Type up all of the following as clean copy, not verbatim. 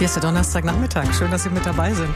Hier ist der Donnerstagnachmittag. Schön, dass Sie mit dabei sind.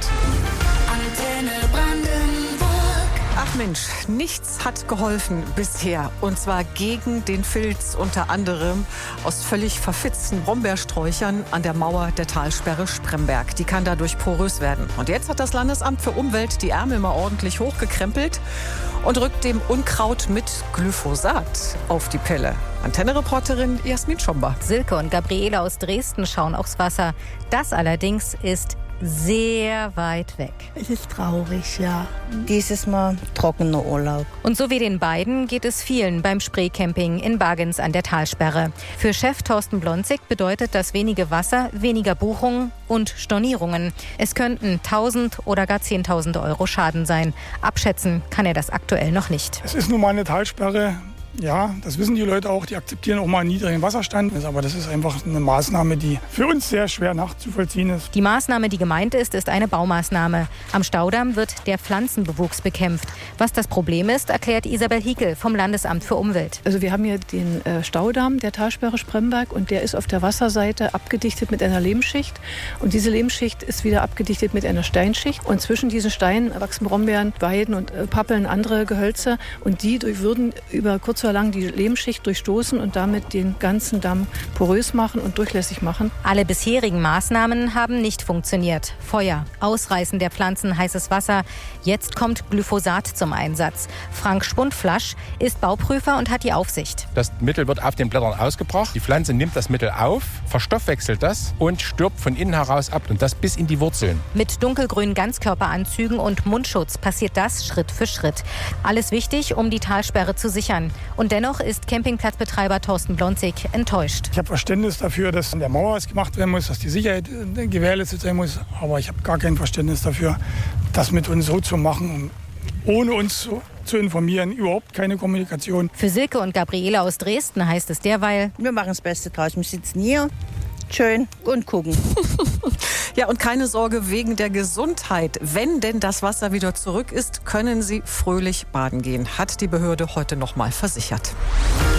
Ach Mensch, nichts hat geholfen bisher. Und zwar gegen den Filz, unter anderem aus völlig verfitzten Brombeersträuchern an der Mauer der Talsperre Spremberg. Die kann dadurch porös werden. Und jetzt hat das Landesamt für Umwelt die Ärmel mal ordentlich hochgekrempelt und rückt dem Unkraut mit Glyphosat auf die Pelle. Antenne-Reporterin Jasmin Schomba. Silke und Gabriele aus Dresden schauen aufs Wasser. Das allerdings ist sehr weit weg. Es ist traurig, ja. Dieses Mal trockener Urlaub. Und so wie den beiden geht es vielen beim Spreecamping in Bargens an der Talsperre. Für Chef Thorsten Blonzig bedeutet das wenige Wasser weniger Buchungen und Stornierungen. Es könnten 1.000 oder gar 10.000 Euro Schaden sein. Abschätzen kann er das aktuell noch nicht. Es ist nun mal eine Talsperre. Ja, das wissen die Leute auch, die akzeptieren auch mal einen niedrigen Wasserstand. Aber das ist einfach eine Maßnahme, die für uns sehr schwer nachzuvollziehen ist. Die Maßnahme, die gemeint ist eine Baumaßnahme. Am Staudamm wird der Pflanzenbewuchs bekämpft. Was das Problem ist, erklärt Isabel Hiekel vom Landesamt für Umwelt. Also wir haben hier den Staudamm der Talsperre Spremberg und der ist auf der Wasserseite abgedichtet mit einer Lehmschicht. Und diese Lehmschicht ist wieder abgedichtet mit einer Steinschicht. Und zwischen diesen Steinen wachsen Brombeeren, Weiden und Pappeln, andere Gehölze. Und die würden über kurz oder lang die Lehmschicht durchstoßen und damit den ganzen Damm porös machen und durchlässig machen. Alle bisherigen Maßnahmen haben nicht funktioniert. Feuer, Ausreißen der Pflanzen, heißes Wasser. Jetzt kommt Glyphosat zum Einsatz. Frank Spundflasch ist Bauprüfer und hat die Aufsicht. Das Mittel wird auf den Blättern ausgebracht. Die Pflanze nimmt das Mittel auf, verstoffwechselt das und stirbt von innen heraus ab. Und das bis in die Wurzeln. Mit dunkelgrünen Ganzkörperanzügen und Mundschutz passiert das Schritt für Schritt. Alles wichtig, um die Talsperre zu sichern. Und dennoch ist Campingplatzbetreiber Thorsten Blonzig enttäuscht. Ich habe Verständnis dafür, dass an der Mauer was gemacht werden muss, dass die Sicherheit gewährleistet sein muss. Aber ich habe gar kein Verständnis dafür, das mit uns so zu machen, ohne uns zu informieren. Überhaupt keine Kommunikation. Für Silke und Gabriele aus Dresden heißt es derweil: Wir machen das Beste draus. Wir sitzen hier, schön und gucken. Ja, und keine Sorge wegen der Gesundheit. Wenn denn das Wasser wieder zurück ist, können Sie fröhlich baden gehen, hat die Behörde heute noch mal versichert.